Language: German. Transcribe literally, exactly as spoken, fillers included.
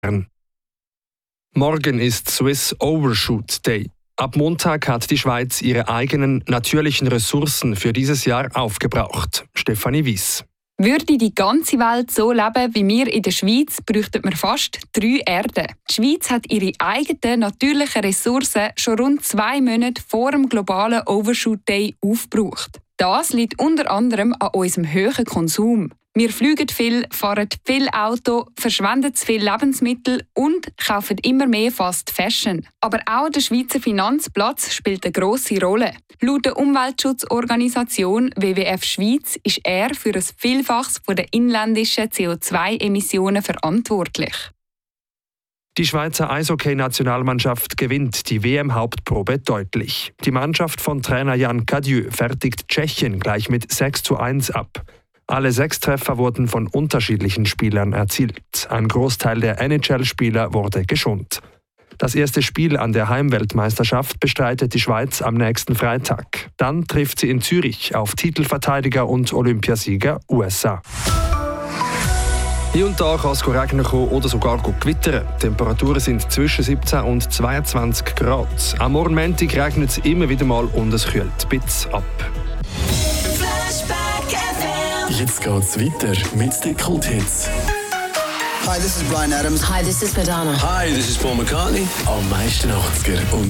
Morgen ist Swiss Overshoot Day. Ab Montag hat die Schweiz ihre eigenen natürlichen Ressourcen für dieses Jahr aufgebraucht. Stefanie Wyss. Würde die ganze Welt so leben wie wir in der Schweiz, bräuchten wir fast drei Erden. Die Schweiz hat ihre eigenen natürlichen Ressourcen schon rund zwei Monate vor dem globalen Overshoot Day aufgebraucht. Das liegt unter anderem an unserem hohen Konsum. Wir fliegen viel, fahren viel Auto, verschwenden zu viel Lebensmittel und kaufen immer mehr Fast Fashion. Aber auch der Schweizer Finanzplatz spielt eine grosse Rolle. Laut der Umweltschutzorganisation W W F Schweiz ist er für ein Vielfaches der inländischen C O zwei Emissionen verantwortlich. Die Schweizer Eishockey-Nationalmannschaft gewinnt die W M-Hauptprobe deutlich. Die Mannschaft von Trainer Jan Cadieux fertigt Tschechien gleich mit sechs zu eins ab. Alle sechs Treffer wurden von unterschiedlichen Spielern erzielt. Ein Großteil der N H L-Spieler wurde geschont. Das erste Spiel an der Heimweltmeisterschaft bestreitet die Schweiz am nächsten Freitag. Dann trifft sie in Zürich auf Titelverteidiger und Olympiasieger U S A. Hier und da kann es regnen oder sogar gewittern. Die Temperaturen sind zwischen siebzehn und zweiundzwanzig Grad. Am Morgen Montag regnet es immer wieder mal und es kühlt ein bisschen ab. Jetzt geht's weiter mit den Kulthits. Hi, this is Bryan Adams. Hi, this is Madonna. Hi, this is Paul McCartney. Am meisten achtziger und